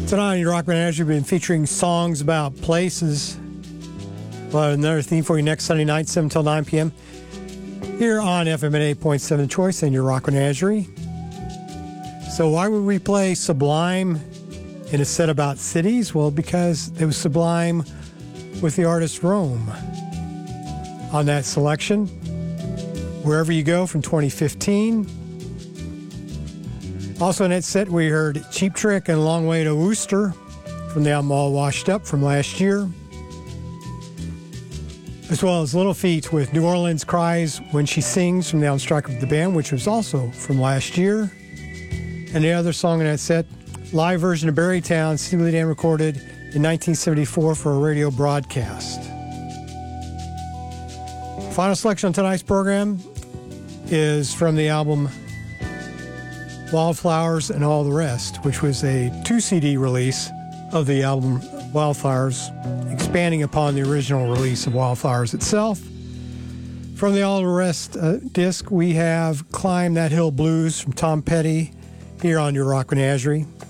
Tonight on your Rock Menagerie, we've been featuring songs about places. We'll have another theme for you next Sunday night, 7 till 9 p.m. here on FM at 8.7 Choice and your Rock Menagerie. So why would we play Sublime in a set about cities? Well, because it was Sublime with the artist Rome on that selection. Wherever You Go from 2015. Also in that set, we heard Cheap Trick and Long Way to Wooster from the album All Washed Up from last year. As well as Little Feat with New Orleans Cries When She Sings from the album Strike of the Band, which was also from last year. And the other song in that set, live version of Berrytown, Steely Dan recorded in 1974 for a radio broadcast. Final selection on tonight's program is from the album Wildflowers and All the Rest, which was a 2-CD release of the album Wildflowers, expanding upon the original release of Wildflowers itself. From the All the Rest disc, we have Climb That Hill Blues from Tom Petty here on your Rock Menagerie.